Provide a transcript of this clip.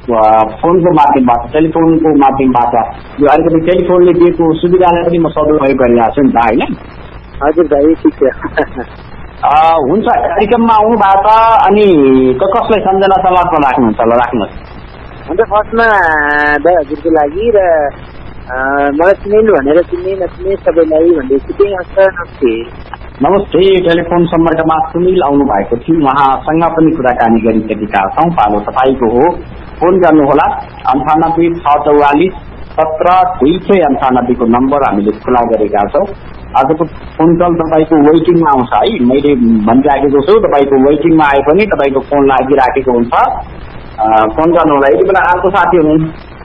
फोनको माध्यमबाट टेलिफोनको माध्यमबाट यो अलिकति टेलिफोनले दिएको सुविधालाई पनि म सदुपयोग गरिरहेको छु नि त होइन। हजुर भाइ ठिक छ। हुन्छ कार्यक्रममा आउनु भएको छ अनि कसलाई सम्झना समाजमा राख्नुहुन्छ होला राख्नुहोस्। अन्त फर्स्टमा दाइ हजुरको लागि र मलाई सुनिल भनेर चिन्ने नचिन्ने सबैलाई भन्दै सिधै नमस्ते। नमस्ते। टेलिफोन सम्पर्कमा सुनिल आउनु भएको थियो, उहाँसँग पनि कुराकानी गरिसकेका छौँ। पालो तपाईँको हो, फोन गर्नुहोला 9864470298 को नम्बर हामीले खुला गरेका छौँ। आजको फोन कल तपाईँको वेटिङमा आउँछ है, मैले भनिराखेको छु तपाईँको वेटिङमा आए पनि तपाईँको फोन लागिराखेको हुन्छ, फोन गर्नुहोला। यति बेला अर्को साथी हुनुहुन्छ।